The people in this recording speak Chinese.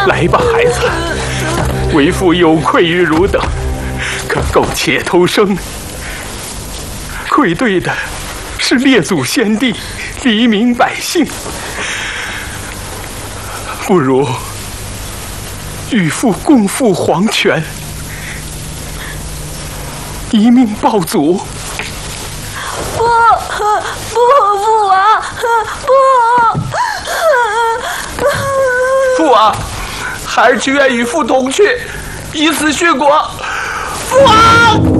来吧，孩子，为父有愧于汝等，可苟且偷生，愧对的是列祖先帝、黎民百姓。不如与父共赴黄泉，一命报祖。 父王， 父王，孩儿只愿与父同去，以死殉国。父王。